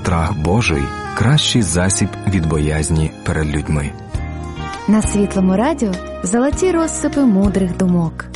страх Божий – кращий засіб від боязні перед людьми. На Світлому радіо золоті розсипи мудрих думок.